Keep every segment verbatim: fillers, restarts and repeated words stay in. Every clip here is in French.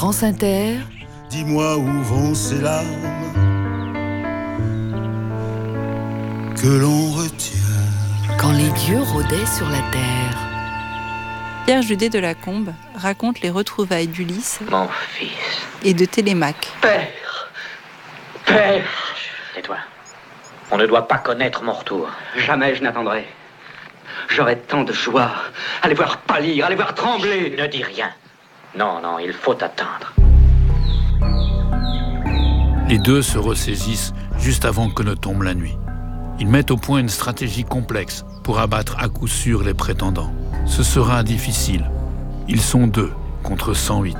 France Inter. Dis-moi où vont ces larmes que l'on retient Quand les dieux rôdaient sur la terre. Pierre Judet de Lacombe raconte les retrouvailles d'Ulysse Mon fils. et de Télémaque. Père. Père. Tais-toi. On ne doit pas connaître mon retour. Jamais je n'attendrai. J'aurai tant de joie à les voir pâlir, à les voir trembler. Ne dis rien. Non, non, il faut attendre. Les deux se ressaisissent juste avant que ne tombe la nuit. Ils mettent au point une stratégie complexe pour abattre à coup sûr les prétendants. Ce sera difficile. Ils sont deux contre cent huit.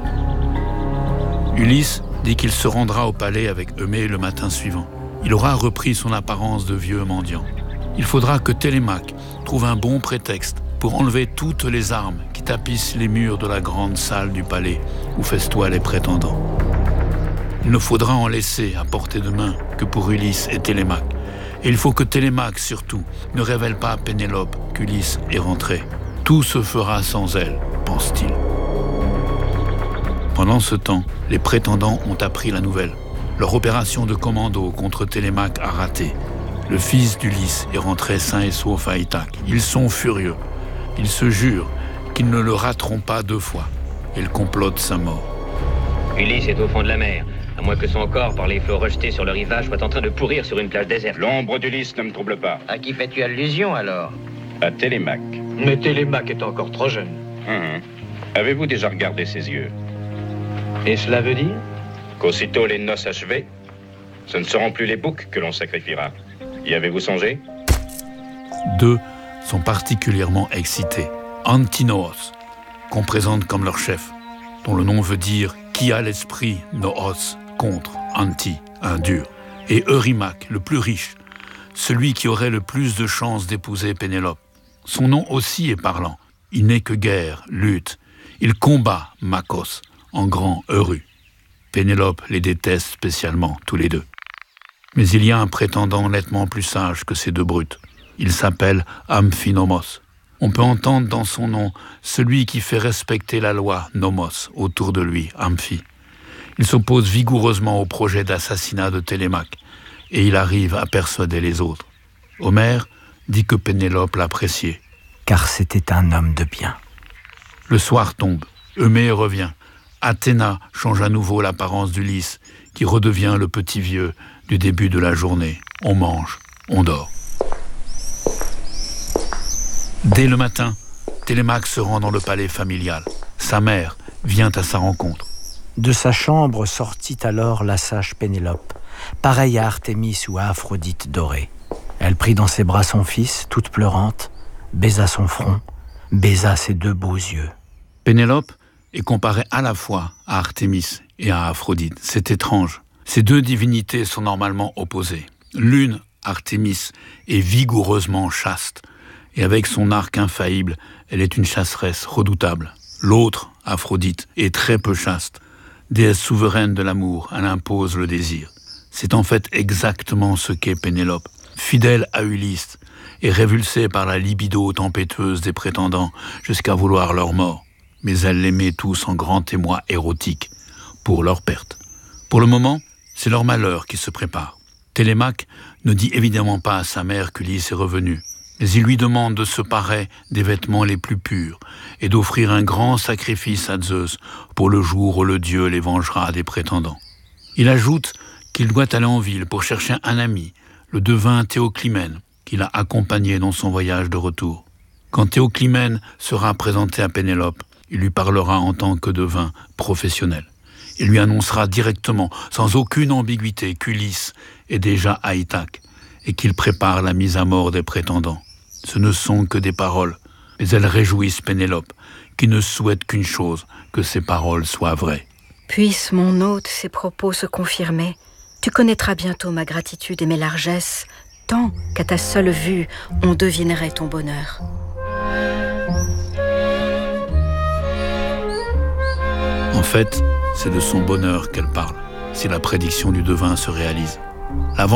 Ulysse dit qu'il se rendra au palais avec Eumée le matin suivant. Il aura repris son apparence de vieux mendiant. Il faudra que Télémaque trouve un bon prétexte pour enlever toutes les armes qui tapissent les murs de la grande salle du palais où festoient les prétendants. Il ne faudra en laisser à portée de main que pour Ulysse et Télémaque. Et il faut que Télémaque, surtout, ne révèle pas à Pénélope qu'Ulysse est rentré. Tout se fera sans elle, pense-t-il. Pendant ce temps, les prétendants ont appris la nouvelle. Leur opération de commando contre Télémaque a raté. Le fils d'Ulysse est rentré sain et sauf à Ithaque. Ils sont furieux. Ils se jurent qu'ils ne le rateront pas deux fois. Ils complotent sa mort. Ulysse est au fond de la mer, à moins que son corps, par les flots rejetés sur le rivage, soit en train de pourrir sur une plage déserte. L'ombre d'Ulysse ne me trouble pas. À qui fais-tu allusion alors? À Télémaque. Mais Télémaque est encore trop jeune. Hum. Avez-vous déjà regardé ses yeux? Et cela veut dire? Qu'aussitôt les noces achevées, ce ne seront plus les boucs que l'on sacrifiera. Y avez-vous songé? Deux sont particulièrement excités. Antinoos, qu'on présente comme leur chef, dont le nom veut dire « qui a l'esprit noos » contre anti, un dur. Et Eurymaque, le plus riche, celui qui aurait le plus de chances d'épouser Pénélope. Son nom aussi est parlant. Il n'est que guerre, lutte. Il combat Makos, en grand Eury. Pénélope les déteste spécialement, tous les deux. Mais il y a un prétendant nettement plus sage que ces deux brutes. Il s'appelle Amphinomos. On peut entendre dans son nom celui qui fait respecter la loi, Nomos, autour de lui, Amphi. Il s'oppose vigoureusement au projet d'assassinat de Télémaque et il arrive à persuader les autres. Homère dit que Pénélope l'appréciait. Car c'était un homme de bien. Le soir tombe, Eumée revient. Athéna change à nouveau l'apparence d'Ulysse, qui redevient le petit vieux du début de la journée. On mange, on dort. Dès le matin, Télémaque se rend dans le palais familial. Sa mère vient à sa rencontre. De sa chambre sortit alors la sage Pénélope, pareille à Artémis ou à Aphrodite dorée. Elle prit dans ses bras son fils, toute pleurante, baisa son front, baisa ses deux beaux yeux. Pénélope est comparée à la fois à Artémis et à Aphrodite. C'est étrange. Ces deux divinités sont normalement opposées. L'une, Artémis, est vigoureusement chaste, et avec son arc infaillible, elle est une chasseresse redoutable. L'autre, Aphrodite, est très peu chaste. Déesse souveraine de l'amour, elle impose le désir. C'est en fait exactement ce qu'est Pénélope. Fidèle à Ulysse et révulsée par la libido tempétueuse des prétendants jusqu'à vouloir leur mort. Mais elle les met tous en grands témoins érotiques pour leur perte. Pour le moment, c'est leur malheur qui se prépare. Télémaque ne dit évidemment pas à sa mère qu'Ulysse est revenu, mais il lui demande de se parer des vêtements les plus purs et d'offrir un grand sacrifice à Zeus pour le jour où le dieu les vengera des prétendants. Il ajoute qu'il doit aller en ville pour chercher un ami, le devin Théoclymène, qu'il a accompagné dans son voyage de retour. Quand Théoclymène sera présenté à Pénélope, il lui parlera en tant que devin professionnel. Il lui annoncera directement, sans aucune ambiguïté, qu'Ulysse est déjà à Ithaque et qu'il prépare la mise à mort des prétendants. Ce ne sont que des paroles, mais elles réjouissent Pénélope, qui ne souhaite qu'une chose, que ces paroles soient vraies. Puisse, mon hôte, ces propos se confirmer. Tu connaîtras bientôt ma gratitude et mes largesses, tant qu'à ta seule vue, on devinerait ton bonheur. En fait, c'est de son bonheur qu'elle parle, si la prédiction du devin se réalise.